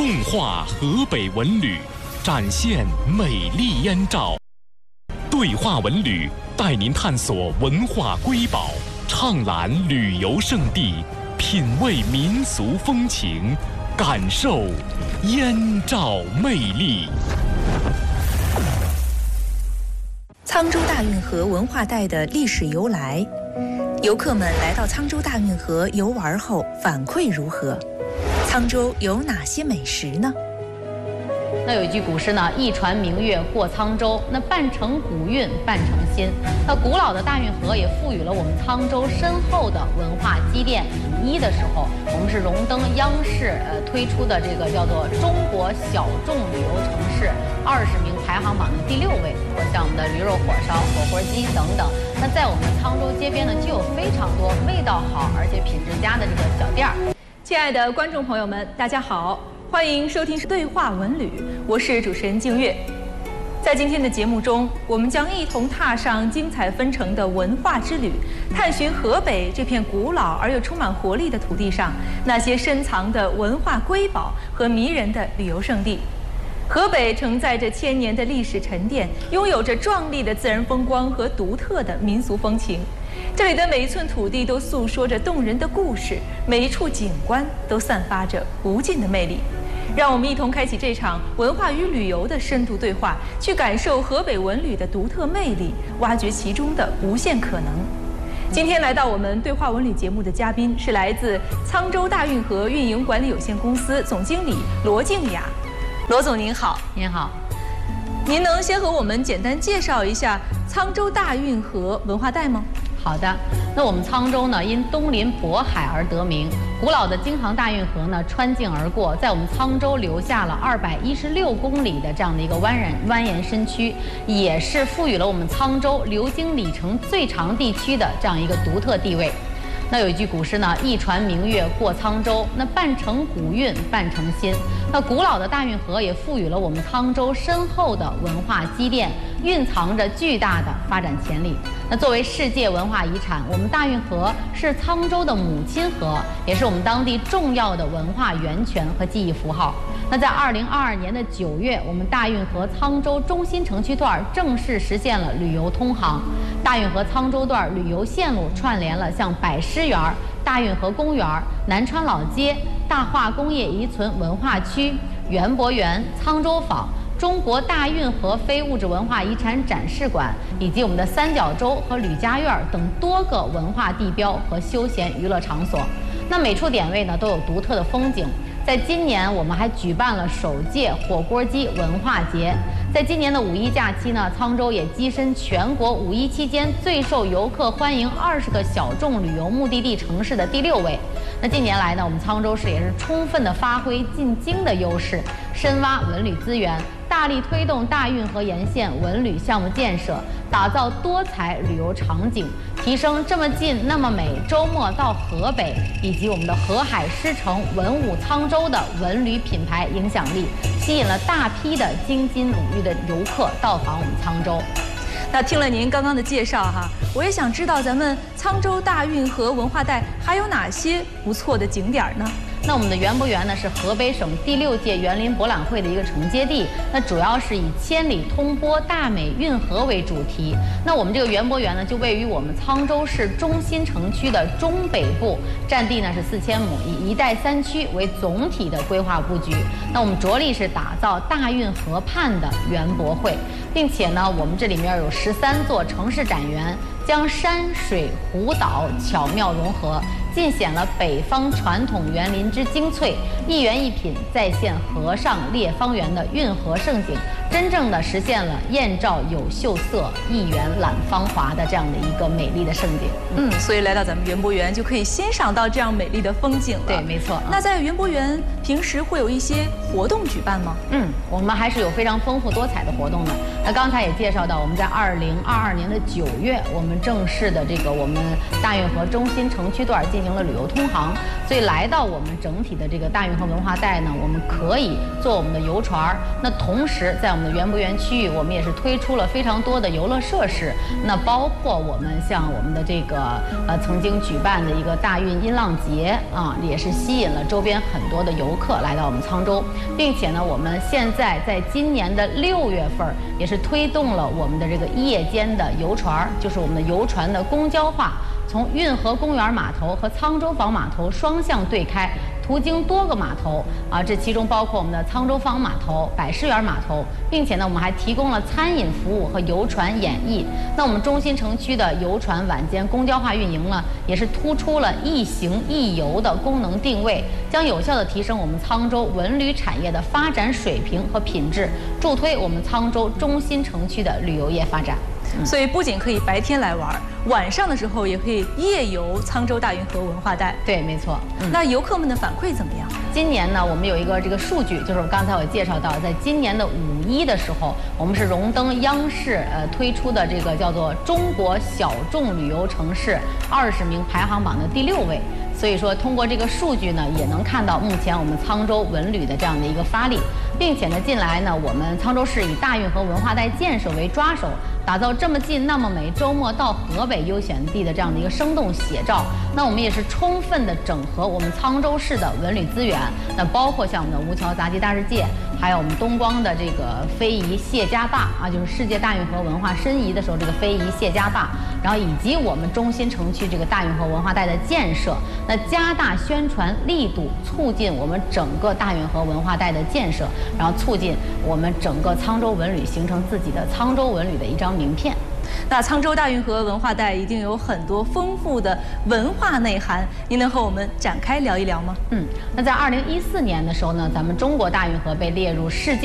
动画河北文旅，展现美丽燕赵。对话文旅带您探索文化瑰宝，畅览旅游胜地，品味民俗风情，感受燕赵魅力。 沧州大运河文化带的历史由来，游客们来到沧州大运河游玩后反馈如何？沧州有哪些美食呢？ 那有一句古诗呢，一船明月过沧州，那半城古韵半城新。那古老的大运河也赋予了我们沧州深厚的文化积淀。2011的时候，我们是荣登央视推出的这个叫做中国小众旅游城市20名排行榜的第6位，像我们的驴肉火烧、火锅鸡等等。那在我们沧州街边呢，就有非常多味道好而且品质佳的这个小店儿。 亲爱的观众朋友们，大家好。欢迎收听对话文旅，我是主持人静月。在今天的节目中，我们将一同踏上精彩纷呈的文化之旅，探寻河北这片古老而又充满活力的土地上那些深藏的文化瑰宝和迷人的旅游胜地。河北承载着千年的历史沉淀，拥有着壮丽的自然风光和独特的民俗风情。这里的每一寸土地都诉说着动人的故事，每一处景观都散发着无尽的魅力。让我们一同开启这场文化与旅游的深度对话，去感受河北文旅的独特魅力，挖掘其中的无限可能。今天来到我们对话文旅节目的嘉宾是来自沧州大运河运营管理有限公司总经理罗静雅。罗总您好。 您好。 您能先和我们简单介绍一下沧州大运河文化带吗？ 好的，那我们沧州呢，因东临渤海而得名。古老的京杭大运河呢，穿境而过，在我们沧州留下了216公里的这样的一个蜿蜒身躯，也是赋予了我们沧州流经里程最长地区的这样一个独特地位。那有一句古诗呢，一船明月过沧州，那半城古韵半城新。那古老的大运河也赋予了我们沧州深厚的文化积淀，蕴藏着巨大的发展潜力。那作为世界文化遗产，我们大运河是沧州的母亲河，也是我们当地重要的文化源泉和记忆符号。那在2022年的9月，我们大运河沧州中心城区段正式实现了旅游通航。大运河沧州段旅游线路串联了像百狮园、大运河公园、南川老街、大化工业遗存文化区、园博园、沧州坊、中国大运河非物质文化遗产展示馆，以及我们的三角洲和吕家院等多个文化地标和休闲娱乐场所。那每处点位呢都有独特的风景。在今年，我们还举办了首届火锅鸡文化节。在今年的5·1假期呢，沧州也跻身全国5·1期间最受游客欢迎20个小众旅游目的地城市的第6位。那近年来呢，我们沧州市也是充分的发挥进京的优势，深挖文旅资源，大力推动大运河沿线文旅项目建设，打造多彩旅游场景，提升这么近那么美周末到河北以及我们的河海狮城文武沧州的文旅品牌影响力，吸引了大批的京津鲁豫的游客到访我们沧州。 那听了您刚刚的介绍哈，我也想知道咱们沧州大运河文化带还有哪些不错的景点呢？ 那我们的园博园呢是河北省第6届园林博览会的一个承接地，那主要是以千里通波、大美运河为主题。那我们这个园博园呢就位于我们沧州市中心城区的中北部，占地呢是4000亩，以一带3区为总体的规划布局。那我们着力是打造大运河畔的园博会，并且呢我们这里面有13座城市展园，将山水湖岛巧妙融合，尽显了北方传统园林之精粹，一园一品再现河上列方圆的运河盛景，真正的实现了燕赵有秀色，一园揽芳华的这样的一个美丽的盛景。 所以来到咱们园博园就可以欣赏到这样美丽的风景了。 对，没错。 那在园博园平时会有一些活动举办吗？ 我们还是有非常丰富多彩的活动的。那刚才也介绍到，我们在2022年的9月，我们正式的这个我们大运河中心城区段进行行了旅游通航，所以来到我们整体的这个大运河文化带呢，我们可以坐我们的游船。那同时在我们的园博园区域，我们也是推出了非常多的游乐设施，那包括我们像我们的这个曾经举办的一个大运音浪节啊，也是吸引了周边很多的游客来到我们沧州，并且呢，我们现在在今年的6月份也是推动了我们的这个夜间的游船，就是我们的游船的公交化，从运河公园码头和沧州坊码头双向对开，途经多个码头啊，这其中包括我们的沧州坊码头、百世园码头，并且呢，我们还提供了餐饮服务和游船演绎。那我们中心城区的游船晚间公交化运营呢，也是突出了易行易游的功能定位，将有效地提升我们沧州文旅产业的发展水平和品质，助推我们沧州中心城区的旅游业发展。 所以不仅可以白天来玩，晚上的时候也可以夜游沧州大运河文化带。 对，没错。 那游客们的反馈怎么样？ 今年呢，我们有一个这个数据，就是刚才我介绍到，在今年的5·1的时候，我们是荣登央视推出的这个叫做中国小众旅游城市20名排行榜的第6位。所以说，通过这个数据呢，也能看到目前我们沧州文旅的这样的一个发力，并且呢，近来呢，我们沧州市以大运河文化带建设为抓手，打造这么近那么美，周末到河北优选地的这样的一个生动写照。那我们也是充分的整合我们沧州市的文旅资源，那包括像我们的吴桥杂技大世界，还有我们东光的这个非遗谢家坝啊，就是世界大运河文化申遗的时候这个非遗谢家坝，然后以及我们中心城区这个大运河文化带的建设，那加大宣传力度，促进我们整个大运河文化带的建设，然后促进我们整个沧州文旅形成自己的沧州文旅的一张名片。 那沧州大运河文化带一定有很多丰富的文化内涵，您能和我们展开聊一聊吗？ 那在2014年的时候呢，咱们中国大运河被列入世界